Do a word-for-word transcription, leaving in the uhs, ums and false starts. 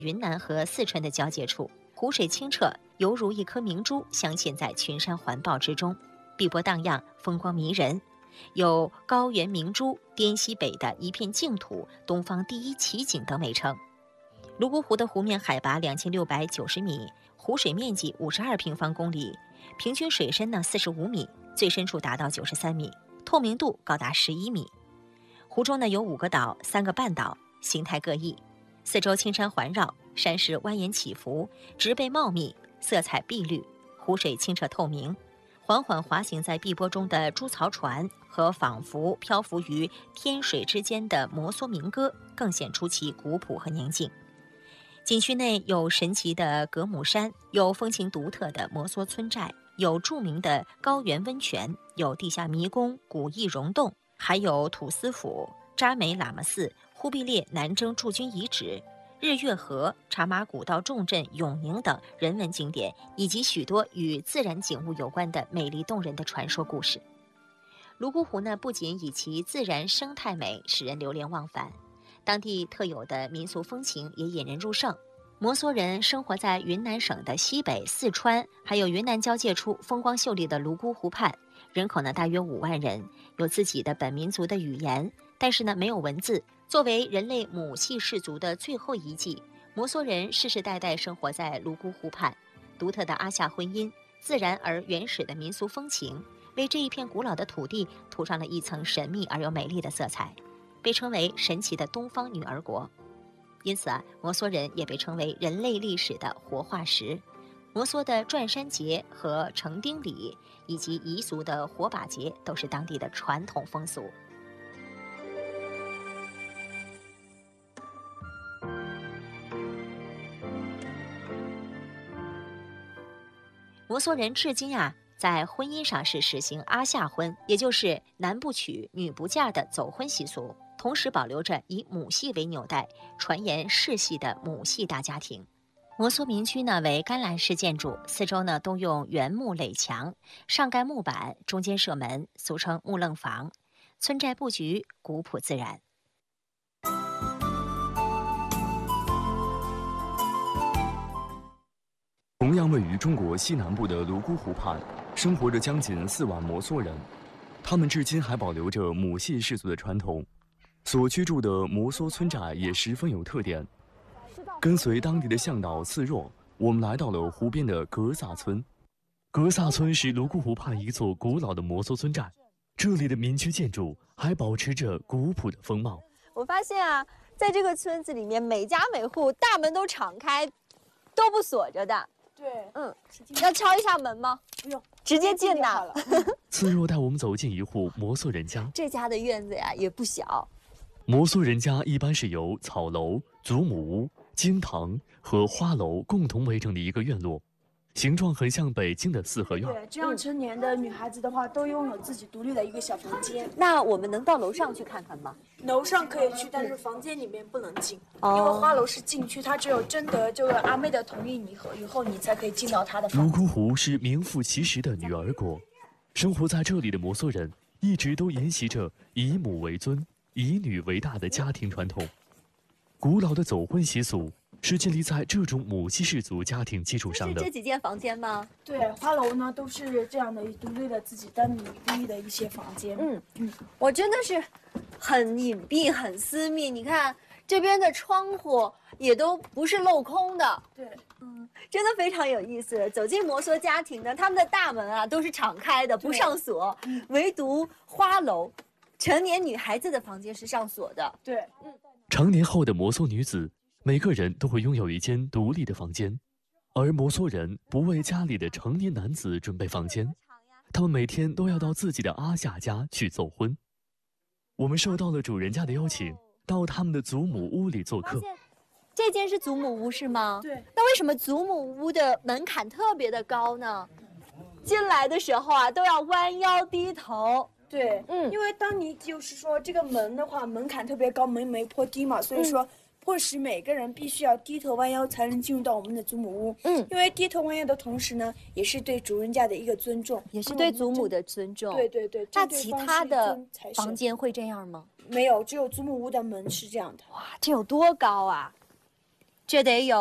云南和四川的交界处，湖水清澈，犹如一颗明珠镶嵌在群山环抱之中，碧波荡漾，风光迷人。有高原明珠、滇西北的一片净土、东方第一奇景等美称。泸沽湖的湖面海拔两千六百九十米，湖水面积五十二平方公里，平均水深呢四十五米，最深处达到九十三米，透明度高达十一米。湖中呢有五个岛、三个半岛，形态各异，四周青山环绕，山势蜿蜒起伏，植被茂密，色彩碧绿，湖水清澈透明。缓缓滑行在碧波中的猪槽船和仿佛漂浮于天水之间的摩梭民歌，更显出其古朴和宁静。景区内有神奇的格姆山，有风情独特的摩梭村寨，有著名的高原温泉，有地下迷宫、古意溶洞，还有土司府、扎美喇嘛寺、忽必烈南征驻军遗址、日月河、茶马古道重镇永宁等人文景点，以及许多与自然景物有关的美丽动人的传说故事。泸沽湖呢，不仅以其自然生态美使人流连忘返，当地特有的民俗风情也引人入胜。摩梭人生活在云南省的西北、四川还有云南交界处风光秀丽的泸沽湖畔，人口呢大约五万人，有自己的本民族的语言，但是呢没有文字。作为人类母系氏族的最后遗迹，摩梭人世世代代生活在泸沽湖畔，独特的阿夏婚姻、自然而原始的民俗风情，为这一片古老的土地涂上了一层神秘而又美丽的色彩，被称为神奇的东方女儿国。因此啊，摩梭人也被称为人类历史的活化石。摩梭的转山节和成丁礼以及彝族的火把节都是当地的传统风俗。摩梭人至今啊，在婚姻上是实行阿夏婚，也就是男不娶女不嫁的走婚习俗，同时保留着以母系为纽带、传言世系的母系大家庭。摩梭民居呢为干栏式建筑，四周呢都用原木垒墙，上盖木板，中间设门，俗称木楞房。村寨布局古朴自然。 同样位于中国西南部的泸沽湖畔，生活着将近四万摩梭人，他们至今还保留着母系氏族的传统。所居住的摩梭村寨也十分有特点。跟随当地的向导次若，我们来到了湖边的格萨村。格萨村是泸沽湖畔一座古老的摩梭村寨，这里的民居建筑还保持着古朴的风貌。 我发现啊，在这个村子里面，每家每户大门都敞开，都不锁着的。 对， 嗯，要敲一下门吗？ 不用， 直接进呐。 次若带我们走进一户摩梭人家， 这家的院子呀也不小。 摩梭人家一般是由草楼、祖母屋、经堂和花楼共同围成的一个院落，形状很像北京的四合院。 对，这样成年的女孩子的话，都拥有自己独立的一个小房间。 那我们能到楼上去看看吗？ 楼上可以去，但是房间里面不能进，哦、因为花楼是禁区，它只有征得这个阿妹的同意，你和以后你才可以进到她的房间。 泸沽湖是名副其实的女儿国，生活在这里的摩梭人一直都沿袭着以母为尊、以女为大的家庭传统。古老的走婚习俗是建立在这种母系氏族家庭基础上的。 是这几间房间吗？ 对，花楼呢都是这样的独立的自己单独立的一些房间。 嗯嗯，我真的是很隐蔽、很私密。你看这边的窗户也都不是镂空的。 对， 嗯，真的非常有意思。走进摩梭家庭呢，他们的大门啊都是敞开的，不上锁，嗯、唯独花楼，成年女孩子的房间是上锁的。 对， 嗯。 成年后的摩梭女子，每个人都会拥有一间独立的房间，而摩梭人不为家里的成年男子准备房间，他们每天都要到自己的阿夏家去走婚。我们受到了主人家的邀请，到他们的祖母屋里做客。 这间是祖母屋是吗？ 对。 那为什么祖母屋的门槛特别的高呢？进来的时候啊，都要弯腰低头。 对，嗯，因为当你就是说这个门的话，门槛特别高，门没坡低嘛，所以说迫使每个人必须要低头弯腰才能进入到我们的祖母屋。嗯，因为低头弯腰的同时呢，也是对主人家的一个尊重， 也是对祖母的尊重。 对对对。 那其他的房间会这样吗？ 没有，只有祖母屋的门是这样的。 哇，这有多高啊！ 却得有